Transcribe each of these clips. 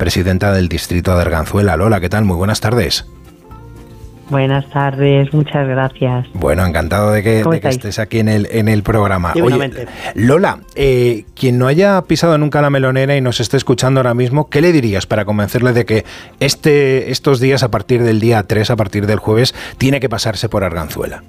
presidenta del distrito de Arganzuela. Lola, ¿qué tal? Muy buenas tardes. Buenas tardes, muchas gracias. Bueno, encantado de que estés aquí en el programa. Oye, Lola, quien no haya pisado nunca la melonera y nos esté escuchando ahora mismo, ¿qué le dirías para convencerle de que estos días, a partir del día 3, a partir del jueves, tiene que pasarse por Arganzuela?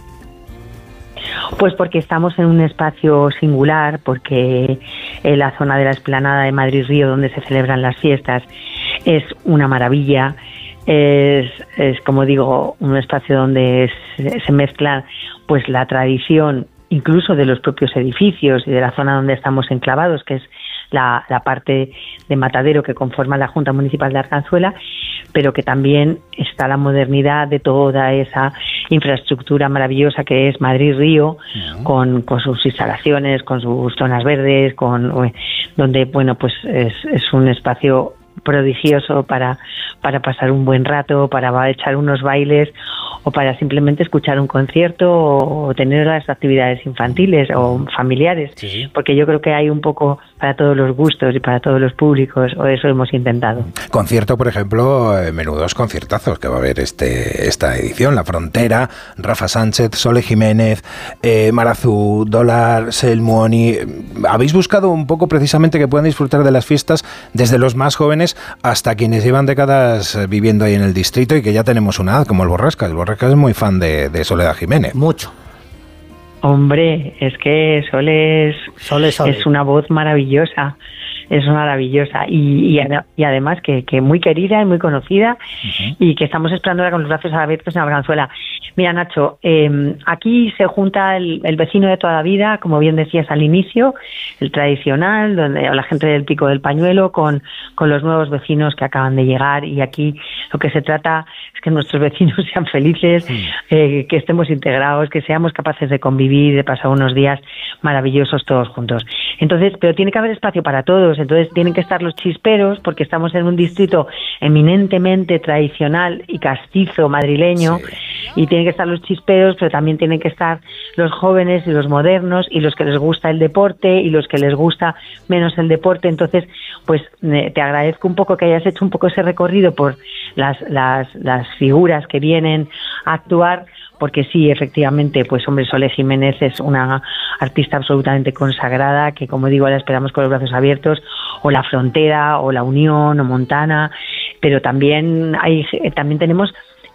Pues porque estamos en un espacio singular, porque la zona de la explanada de Madrid Río, donde se celebran las fiestas, es una maravilla. Es como digo, un espacio donde se mezcla pues la tradición incluso de los propios edificios y de la zona donde estamos enclavados, que es la parte de Matadero que conforma la Junta Municipal de Arganzuela, pero que también está la modernidad de toda esa infraestructura maravillosa que es Madrid Río, con sus instalaciones, con sus zonas verdes, donde bueno, pues es un espacio prodigioso para pasar un buen rato, para echar unos bailes o para simplemente escuchar un concierto o tener las actividades infantiles o familiares, sí. Porque yo creo que hay un poco para todos los gustos y para todos los públicos, o eso hemos intentado. Concierto, por ejemplo, menudos conciertazos que va a haber esta edición: La Frontera, Rafa Sánchez, Sole Jiménez, Marazú, Dólar, Selmuoni. Habéis buscado un poco precisamente que puedan disfrutar de las fiestas desde los más jóvenes hasta quienes llevan décadas viviendo ahí en el distrito y que ya tenemos una edad, como el Borrasca. El Borrasca es muy fan de Soledad Jiménez. Mucho. Hombre, es que Sole es una voz maravillosa, y además que muy querida y muy conocida, y que estamos esperándola con los brazos abiertos en Arganzuela. Mira, Nacho, aquí se junta el vecino de toda la vida, como bien decías al inicio, el tradicional, donde la gente del Pico del Pañuelo, con los nuevos vecinos que acaban de llegar, y aquí lo que se trata es que nuestros vecinos sean felices, que estemos integrados, que seamos capaces de convivir, de pasar unos días maravillosos todos juntos. Entonces, pero tiene que haber espacio para todos, entonces tienen que estar los chisperos, porque estamos en un distrito eminentemente tradicional y castizo madrileño, y tienen que estar los chisperos, pero también tienen que estar los jóvenes y los modernos y los que les gusta el deporte y los que les gusta menos el deporte. Entonces, pues te agradezco un poco que hayas hecho un poco ese recorrido por las figuras que vienen a actuar, porque sí, efectivamente, pues hombre, Sole Jiménez es una artista absolutamente consagrada, que como digo, la esperamos con los brazos abiertos, o La Frontera, o La Unión, o Montana, pero también tenemos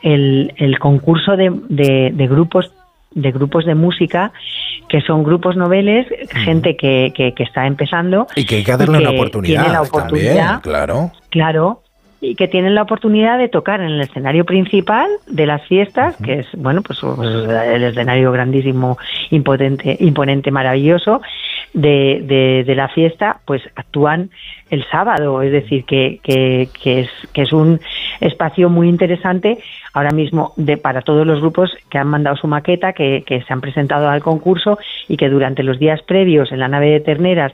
el concurso de grupos de música, que son grupos noveles, gente que está empezando y que hay que darle una oportunidad, tiene la oportunidad también, claro, y que tienen la oportunidad de tocar en el escenario principal de las fiestas, que es, bueno, pues el escenario grandísimo, imponente, maravilloso de la fiesta, pues actúan el sábado, es decir, que es un espacio muy interesante ahora mismo para todos los grupos que han mandado su maqueta, que se han presentado al concurso, y que durante los días previos en la nave de Terneras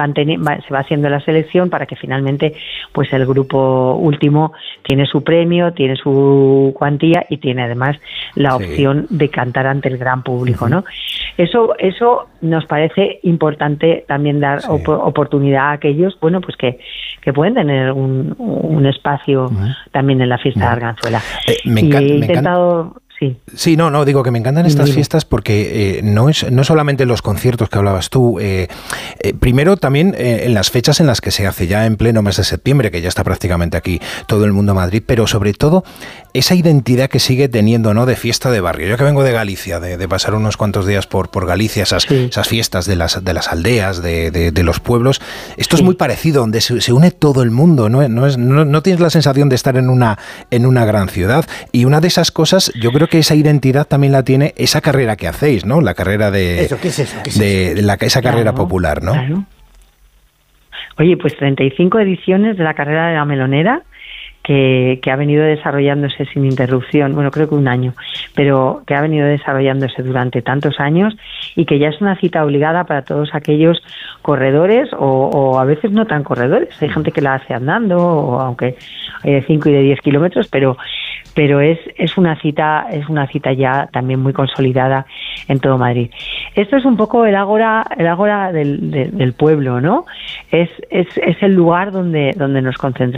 se va haciendo la selección para que finalmente pues el grupo último tiene su premio, tiene su cuantía y tiene además la opción de cantar ante el gran público, ¿no? Eso nos parece importante, también dar oportunidad a aquellos, bueno, pues que pueden tener un espacio también en la fiesta de Arganzuela. Me encanta. Sí, no, digo que me encantan estas fiestas porque no solamente los conciertos que hablabas tú, primero también en las fechas en las que se hace, ya en pleno mes de septiembre, que ya está prácticamente aquí todo el mundo a Madrid, pero sobre todo esa identidad que sigue teniendo, ¿no?, de fiesta de barrio. Yo que vengo de Galicia, de pasar unos cuantos días por Galicia, esas fiestas de las aldeas, de los pueblos, esto es muy parecido, donde se une todo el mundo, no tienes la sensación de estar en una gran ciudad, y una de esas cosas, yo creo que esa identidad también la tiene esa carrera que hacéis, ¿no? La carrera ¿Qué es eso? Esa carrera popular, ¿no? Claro. Oye, pues 35 ediciones de la carrera de la melonera, que ha venido desarrollándose sin interrupción, bueno, creo que un año, pero que ha venido desarrollándose durante tantos años, y que ya es una cita obligada para todos aquellos corredores o a veces no tan corredores. Hay gente que la hace andando, o aunque hay de 5 y de 10 kilómetros, pero es una cita ya también muy consolidada en todo Madrid. Esto es un poco el ágora del pueblo, ¿no? Es el lugar donde nos concentramos.